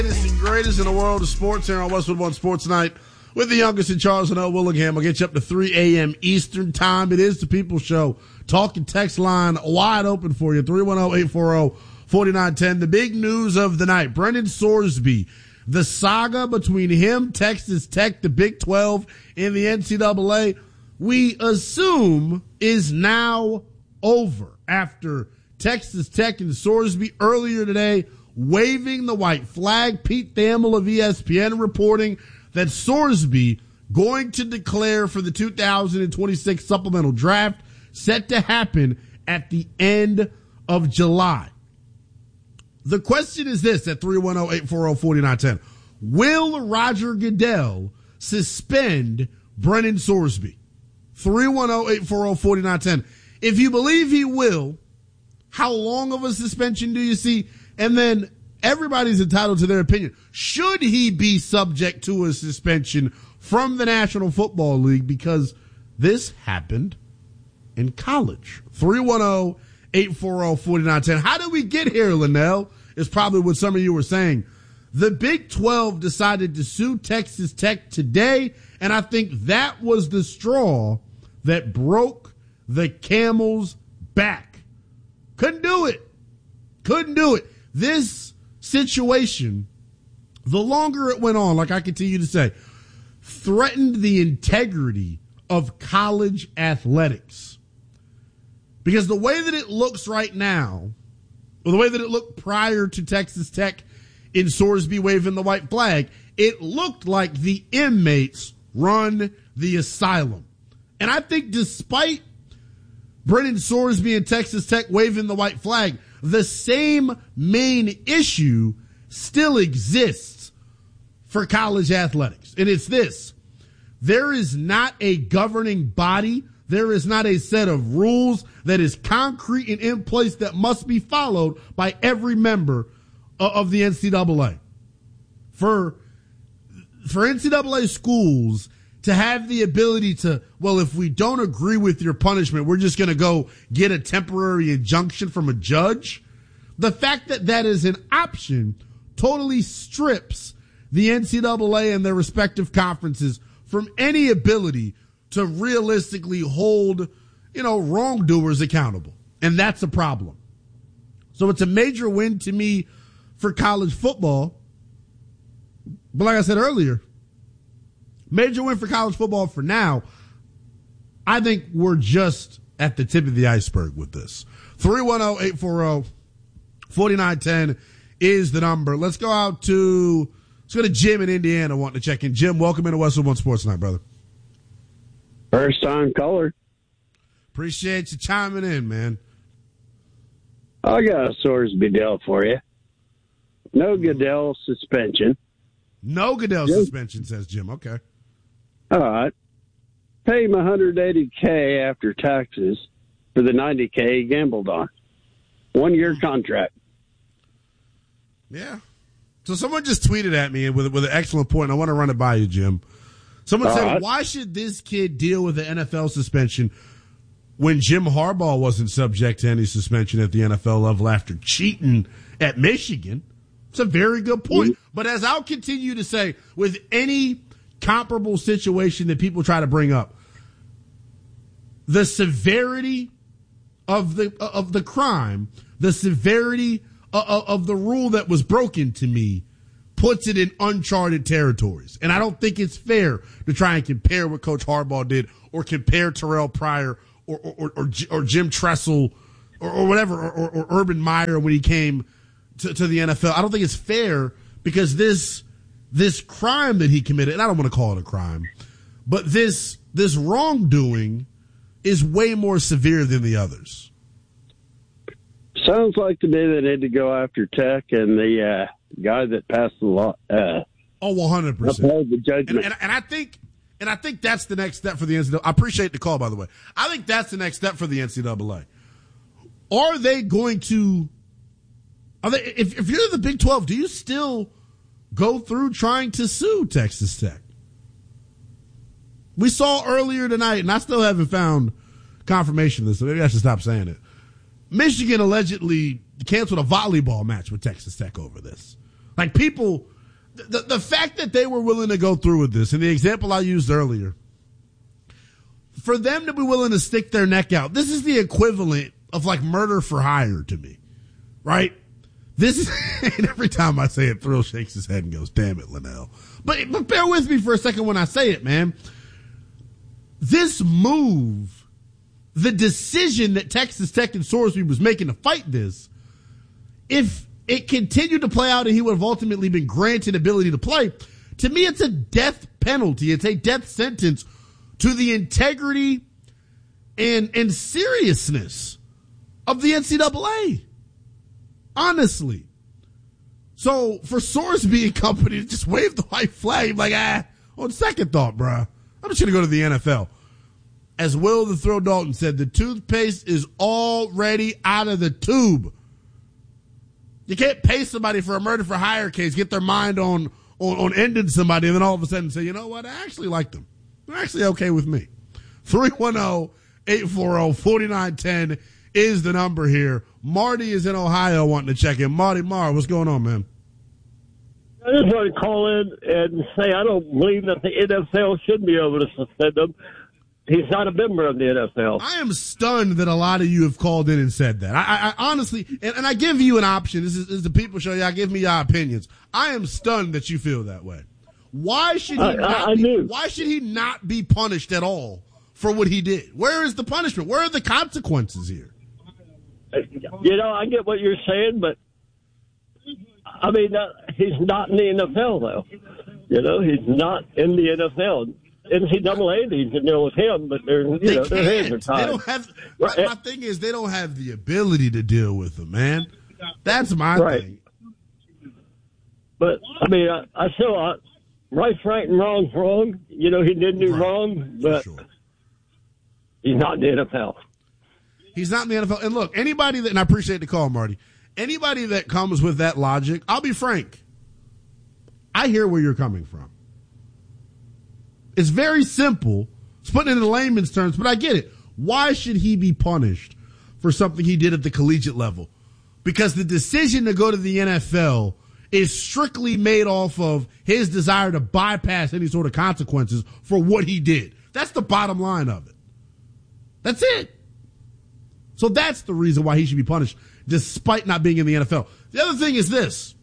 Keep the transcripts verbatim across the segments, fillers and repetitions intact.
Latest and greatest in the world of sports here on Westwood One Sports Night with the youngest in Charles and L. Willingham. I'll get you up to three a.m. Eastern time. It is the People's Show. Talk and text line wide open for you. three one zero, eight four zero, four nine one zero. The big news of the night. Brendan Sorsby. The saga between him, Texas Tech, the Big twelve, and the N C double A, we assume is now over after Texas Tech and Sorsby earlier today waving the white flag. Pete Thamel of E S P N reporting that Sorsby going to declare for the two thousand twenty-six supplemental draft set to happen at the end of July. The question is this at three one zero, eight four zero, four nine one zero. Will Roger Goodell suspend Brendan Sorsby? three one zero, eight four zero, four nine one zero. If you believe he will, how long of a suspension do you see? And then everybody's entitled to their opinion. Should he be subject to a suspension from the National Football League? Because this happened in college. three one zero, eight four zero, four nine one zero. How did we get here, Linnell? Is probably what some of you were saying. The Big twelve decided to sue Texas Tech today, and I think that was the straw that broke the camel's back. Couldn't do it. Couldn't do it. This situation, the longer it went on, like I continue to say, threatened the integrity of college athletics. Because the way that it looks right now, or the way that it looked prior to Texas Tech in Sorsby waving the white flag, it looked like the inmates run the asylum. And I think despite Brendan Sorsby and Texas Tech waving the white flag, the same main issue still exists for college athletics. And it's this: there is not a governing body. There is not a set of rules that is concrete and in place that must be followed by every member of the N C double A. For, for N C double A schools to have the ability to, well, if we don't agree with your punishment, we're just going to go get a temporary injunction from a judge. The fact that that is an option totally strips the N C double A and their respective conferences from any ability to realistically hold, you know, wrongdoers accountable. And that's a problem. So it's a major win to me for college football. But like I said earlier, major win for college football for now. I think we're just at the tip of the iceberg with this. three one zero, eight four zero, four nine one zero is the number. Let's go out to, let's go to Jim in Indiana wanting to check in. Jim, welcome into Westwood One Sports Night, brother. First time caller. Appreciate you chiming in, man. I got a Sorsby deal for you. No Goodell suspension. No Goodell Jim. suspension, says Jim. Okay. All right. Pay him one hundred eighty thousand dollars after taxes for the ninety thousand dollars he gambled on. One-year contract. Yeah. So someone just tweeted at me with, with an excellent point. I want to run it by you, Jim. Someone All said, right. why should this kid deal with the N F L suspension when Jim Harbaugh wasn't subject to any suspension at the N F L level after cheating at Michigan? It's a very good point. Mm-hmm. But as I'll continue to say, with any comparable situation that people try to bring up, the severity of the of the crime, the severity of, of the rule that was broken, to me, puts it in uncharted territories. And I don't think it's fair to try and compare what Coach Harbaugh did or compare Terrell Pryor or or, or, or Jim Tressel or, or whatever, or, or Urban Meyer when he came to, to the N F L. I don't think it's fair because this this crime that he committed, and I don't want to call it a crime, but this this wrongdoing is way more severe than the others. Sounds like to me they need to go after Tech and the uh, guy that passed the law. Uh, oh, one hundred percent. Upheld the judgment. And, and, and I think, and I think that's the next step for the N C double A. I appreciate the call, by the way. I think that's the next step for the N C double A. Are they going to? Are they? If, if you're the Big twelve, do you still go through trying to sue Texas Tech? We saw earlier tonight, and I still haven't found confirmation of this, so maybe I should stop saying it. Michigan allegedly canceled a volleyball match with Texas Tech over this. Like, people the, the fact that they were willing to go through with this, and the example I used earlier, for them to be willing to stick their neck out, this is the equivalent of like murder for hire to me, right? This is, and every time I say it, Thrill shakes his head and goes, damn it, Linnell. But, but bear with me for a second when I say it, man. This move, the decision that Texas Tech and Sorsby was making to fight this, if it continued to play out and he would have ultimately been granted ability to play, to me it's a death penalty. It's a death sentence to the integrity and, and seriousness of the N C double A. Honestly. So for Sorsby and company to just wave the white flag, like, ah, on second thought, bruh, I'm just going to go to the N F L. As Will the Throw Dalton said, the toothpaste is already out of the tube. You can't pay somebody for a murder for hire case, get their mind on, on, on ending somebody, and then all of a sudden say, you know what, I actually like them. They're actually okay with me. three one zero, eight four zero, four nine one zero is the number here. Marty is in Ohio wanting to check in. Marty Marr, what's going on, man? I just want to call in and say I don't believe that the N F L should be able to suspend him. He's not a member of the N F L. I am stunned that a lot of you have called in and said that. I, I, I honestly, and, and I give you an option. This is, this is the people show. Y'all give me your opinions. I am stunned that you feel that way. Why should he? I, not I, I be, knew. Why should he not be punished at all for what he did? Where is the punishment? Where are the consequences here? You know, I get what you're saying, but I mean, uh, he's not in the N F L though. You know, he's not in the N F L. N C double A needs to deal with him, but they're, you they know, their hands are can't. tied. They don't have. My, my thing is, they don't have the ability to deal with him, man. That's my right. thing. But I mean, I, I still I, right's right and wrong's wrong. You know, he didn't do Right. wrong, but sure. he's not in the N F L. He's not in the N F L. And look, anybody that, and I appreciate the call, Marty, anybody that comes with that logic, I'll be frank, I hear where you're coming from. It's very simple. It's putting it in layman's terms, but I get it. Why should he be punished for something he did at the collegiate level? Because the decision to go to the N F L is strictly made off of his desire to bypass any sort of consequences for what he did. That's the bottom line of it. That's it. So that's the reason why he should be punished, despite not being in the N F L. The other thing is this.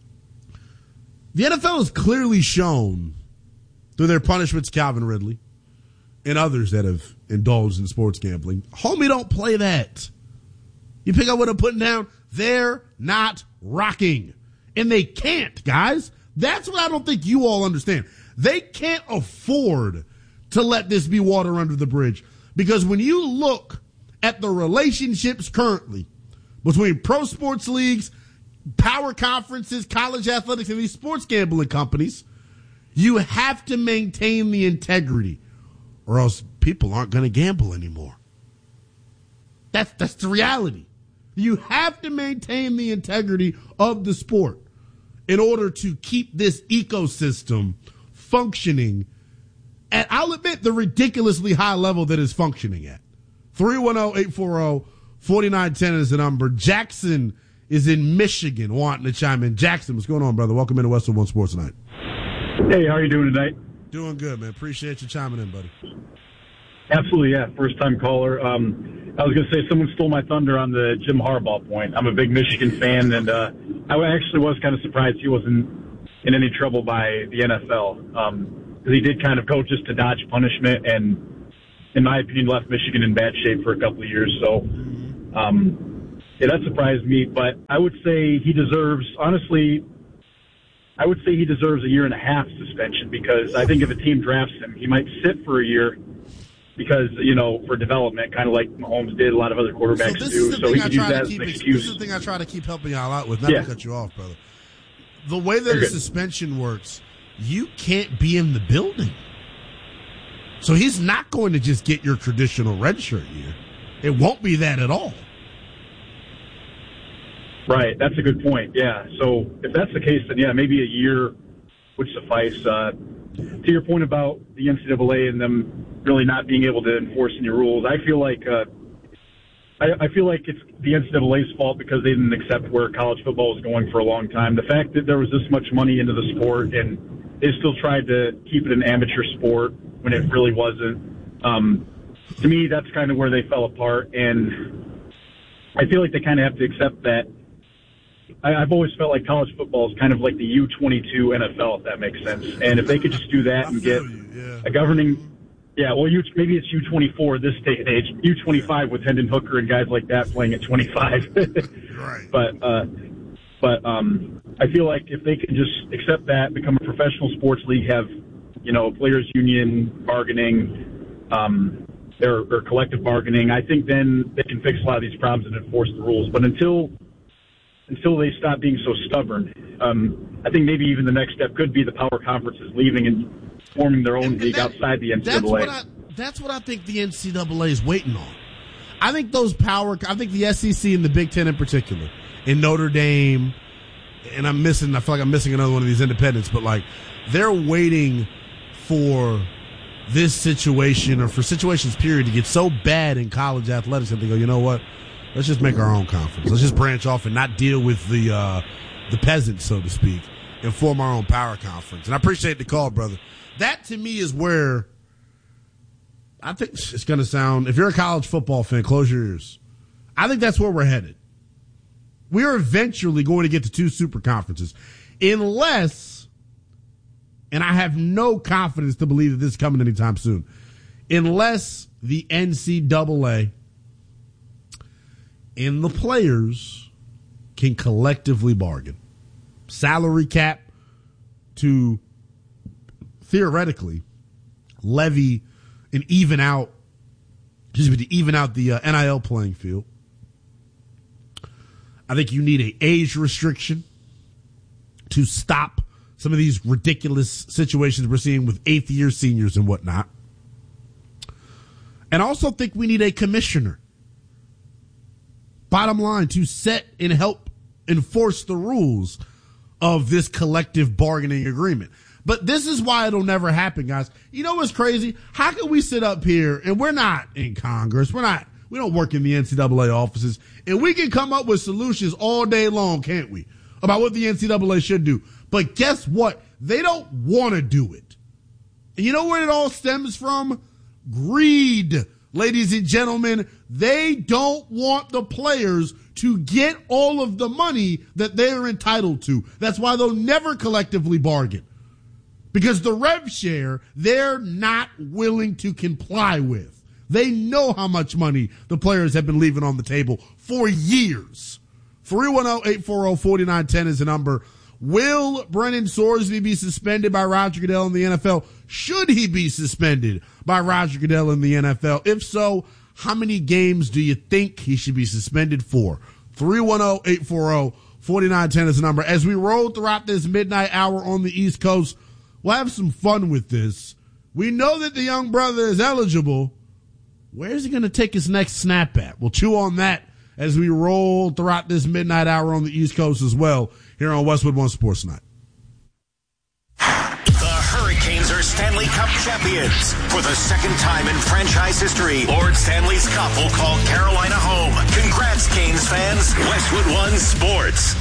The N F L has clearly shown through their punishments, Calvin Ridley, and others that have indulged in sports gambling, homie, don't play that. You pick up what I'm putting down, they're not rocking. And they can't, guys. That's what I don't think you all understand. They can't afford to let this be water under the bridge. Because when you look at the relationships currently between pro sports leagues, power conferences, college athletics, and these sports gambling companies, you have to maintain the integrity or else people aren't going to gamble anymore. That's, that's the reality. You have to maintain the integrity of the sport in order to keep this ecosystem functioning at, I'll admit, the ridiculously high level that it's functioning at. three one zero, eight four zero, four nine one zero is the number. Jackson is in Michigan wanting to chime in. Jackson, what's going on, brother? Welcome into Westwood One Sports Tonight. Hey, how are you doing tonight? Doing good, man. Appreciate you chiming in, buddy. Absolutely, yeah. First time caller. Um, I was going to say someone stole my thunder on the Jim Harbaugh point. I'm a big Michigan fan, and uh, I actually was kind of surprised he wasn't in any trouble by the N F L because um, he did kind of go just to dodge punishment, and in my opinion, left Michigan in bad shape for a couple of years. So, um, yeah, that surprised me. But I would say he deserves, honestly, I would say he deserves a year and a half suspension because I think if a team drafts him, he might sit for a year because, you know, for development, kind of like Mahomes did, a lot of other quarterbacks so do. So he could use that as keep, an excuse. This is the thing I try to keep helping y'all out with, not yeah. to cut you off, brother. The way that You're a good. suspension works, you can't be in the building. So he's not going to just get your traditional redshirt year. It won't be that at all. Right, that's a good point, yeah. So if that's the case, then, yeah, maybe a year would suffice. Uh, to your point about the N C double A and them really not being able to enforce any rules, I feel like uh, I, I feel like it's the N C double A's fault because they didn't accept where college football was going for a long time. The fact that there was this much money into the sport and they still tried to keep it an amateur sport when it really wasn't. Um, to me, that's kind of where they fell apart, and I feel like they kind of have to accept that. I, I've always felt like college football is kind of like the U twenty-two N F L, if that makes sense. And if they could just do that and get yeah. a governing. Yeah, well, you, maybe it's U twenty-four this day and age. U twenty-five with Hendon Hooker and guys like that playing at twenty-five. Right. But uh, but um, I feel like if they can just accept that, become a professional sports league, have you know players' union bargaining, um, or, or collective bargaining, I think then they can fix a lot of these problems and enforce the rules. But until until they stop being so stubborn, um, I think maybe even the next step could be the power conferences leaving and forming their own and league that, outside the N C double A. That's what, I, that's what I think the N C double A is waiting on. I think those power, I think the S E C and the Big Ten in particular, in Notre Dame, and I'm missing, I feel like I'm missing another one of these independents, but like they're waiting for this situation or for situations period to get so bad in college athletics that they go, you know what, let's just make our own conference. Let's just branch off and not deal with the uh, the peasants, so to speak, and form our own power conference. And I appreciate the call, brother. That, to me, is where I think it's going to sound, if you're a college football fan, close your ears. I think that's where we're headed. We are eventually going to get to two super conferences. Unless, and I have no confidence to believe that this is coming anytime soon, unless the N C double A and the players can collectively bargain. Salary cap to theoretically levy and even out, excuse me, to even out the uh, N I L playing field. I think you need an age restriction to stop some of these ridiculous situations we're seeing with eighth year seniors and whatnot. And I also think we need a commissioner, bottom line, to set and help enforce the rules of this collective bargaining agreement. But this is why it'll never happen, guys. You know what's crazy? How can we sit up here and we're not in Congress? We're not, we don't work in the N C double A offices, and we can come up with solutions all day long, can't we? About what the N C double A should do. But guess what? They don't want to do it. And you know where it all stems from? Greed, ladies and gentlemen. They don't want the players to get all of the money that they're entitled to. That's why they'll never collectively bargain. Because the rev share, they're not willing to comply with. They know how much money the players have been leaving on the table for years. three one zero, eight four zero, four nine one zero is the number. Will Brennan Sorsby be suspended by Roger Goodell in the N F L? Should he be suspended by Roger Goodell in the N F L? If so, how many games do you think he should be suspended for? three one zero, eight four zero, four nine one zero is the number. As we roll throughout this midnight hour on the East Coast, we'll have some fun with this. We know that the young brother is eligible. Where's he going to take his next snap at? We'll chew on that as we roll throughout this midnight hour on the East Coast as well here on Westwood One Sports Night. The Hurricanes are Stanley Cup champions. For the second time in franchise history, Lord Stanley's Cup will call Carolina home. Congrats, Canes fans. Westwood One Sports.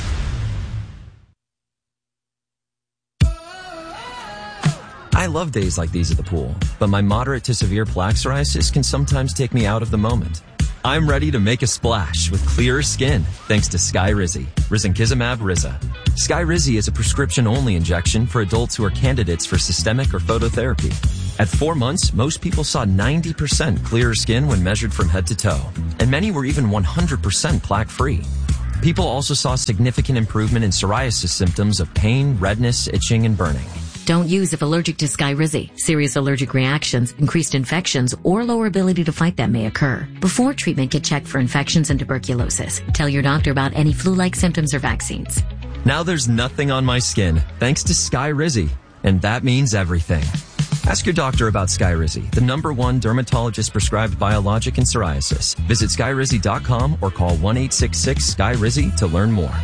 I love days like these at the pool, but my moderate to severe plaque psoriasis can sometimes take me out of the moment. I'm ready to make a splash with clearer skin thanks to Skyrizi, Risankizumab Riza. Skyrizi is a prescription-only injection for adults who are candidates for systemic or phototherapy. At four months, most people saw ninety percent clearer skin when measured from head to toe, and many were even one hundred percent plaque-free. People also saw significant improvement in psoriasis symptoms of pain, redness, itching, and burning. Don't use if allergic to Skyrizi. Serious allergic reactions, increased infections, or lower ability to fight them may occur. Before treatment, get checked for infections and tuberculosis. Tell your doctor about any flu-like symptoms or vaccines. Now there's nothing on my skin thanks to Skyrizi, and that means everything. Ask your doctor about Skyrizi, the number one dermatologist-prescribed biologic in psoriasis. Visit skyrizi dot com or call one eight six six, S K Y R I Z I to learn more.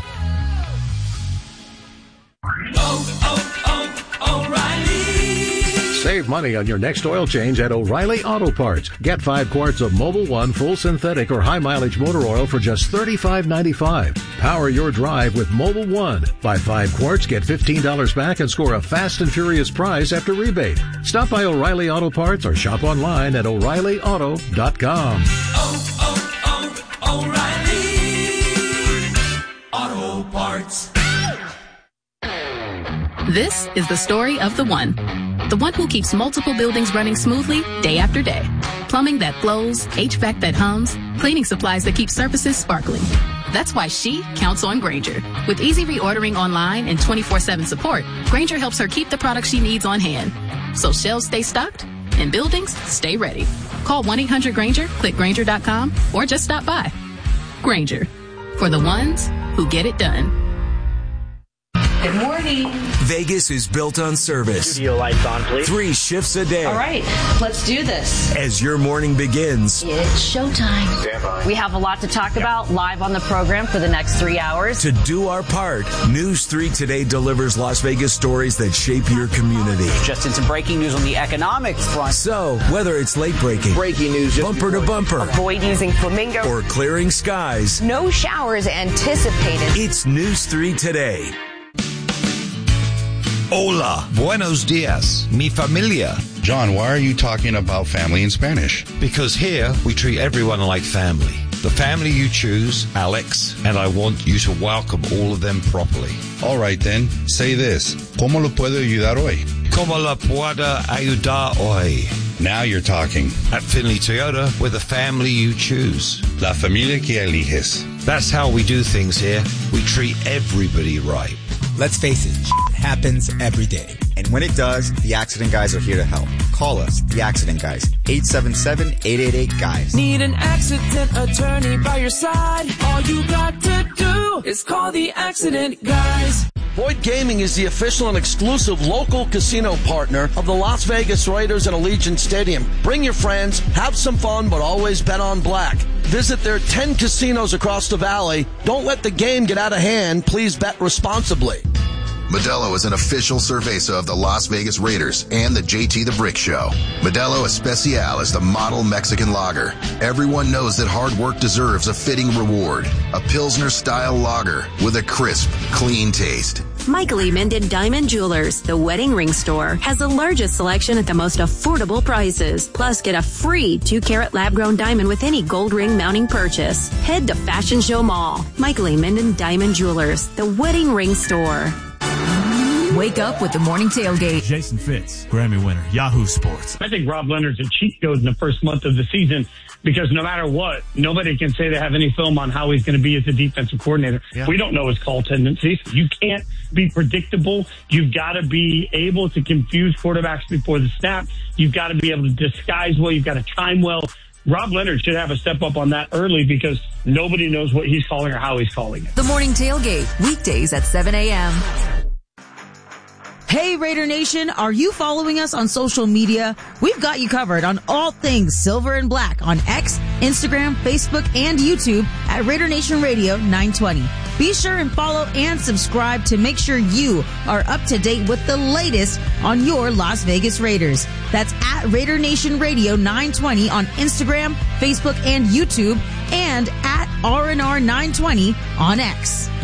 Oh, oh, oh, O'Reilly. Save money on your next oil change at O'Reilly Auto Parts. Get five quarts of Mobil one full synthetic or high mileage motor oil for just thirty-five ninety-five. Power your drive with Mobil one. Buy five quarts, get fifteen dollars back, and score a fast and furious prize after rebate. Stop by O'Reilly Auto Parts or shop online at O'Reilly Auto dot com. Oh, oh, oh, O'Reilly Auto Parts. This is the story of the one. The one who keeps multiple buildings running smoothly day after day. Plumbing that flows, H V A C that hums, cleaning supplies that keep surfaces sparkling. That's why she counts on Grainger. With easy reordering online and twenty-four seven support, Grainger helps her keep the products she needs on hand. So shelves stay stocked and buildings stay ready. Call one eight hundred Grainger, click Grainger dot com, or just stop by. Grainger, for the ones who get it done. Good morning. Vegas is built on service. Studio lights on, please. Three shifts a day. All right, let's do this. As your morning begins, it's showtime. Stand by. We have a lot to talk about live on the program for the next three hours. To do our part, News three Today delivers Las Vegas stories that shape your community. Just in some breaking news on the economic front. So, whether it's late breaking, breaking news, bumper to bumper, avoid using flamingo, or clearing skies, no showers anticipated. It's News three Today. Hola, buenos dias, mi familia. John, why are you talking about family in Spanish? Because here we treat everyone like family. The family you choose, Alex, and I want you to welcome all of them properly. All right then, say this. ¿Cómo lo puedo ayudar hoy? ¿Cómo la puedo ayudar hoy? Now you're talking. At Finley Toyota, we're the family you choose. La familia que eliges. That's how we do things here. We treat everybody right. Let's face it, shit happens every day. And when it does, the Accident Guys are here to help. Call us, the Accident Guys, eight seven seven, eight eight eight, GUYS. Need an accident attorney by your side? All you got to do is call the Accident Guys. Boyd Gaming is the official and exclusive local casino partner of the Las Vegas Raiders and Allegiant Stadium. Bring your friends, have some fun, but always bet on black. Visit their ten casinos across the valley. Don't let the game get out of hand. Please bet responsibly. Modelo is an official cerveza of the Las Vegas Raiders and the J T the Brick Show. Modelo Especial is the model Mexican lager. Everyone knows that hard work deserves a fitting reward. A Pilsner-style lager with a crisp, clean taste. Michael E. Minden Diamond Jewelers, the wedding ring store, has the largest selection at the most affordable prices. Plus, get a free two-carat lab-grown diamond with any gold ring mounting purchase. Head to Fashion Show Mall. Michael E. Minden Diamond Jewelers, the wedding ring store. Wake up with the morning tailgate. Jason Fitz, Grammy winner, Yahoo Sports. I think Rob Leonard's a cheat code in the first month of the season because no matter what, nobody can say they have any film on how he's going to be as a defensive coordinator. Yeah. We don't know his call tendencies. You can't be predictable. You've got to be able to confuse quarterbacks before the snap. You've got to be able to disguise well. You've got to time well. Rob Leonard should have a step up on that early because nobody knows what he's calling or how he's calling it. The morning tailgate, weekdays at seven a.m. Hey Raider Nation, are you following us on social media? We've got you covered on all things silver and black on X, Instagram, Facebook, and YouTube at Raider Nation Radio nine twenty. Be sure and follow and subscribe to make sure you are up to date with the latest on your Las Vegas Raiders. That's at Raider Nation Radio nine twenty on Instagram, Facebook, and YouTube, and at R N R nine twenty on X.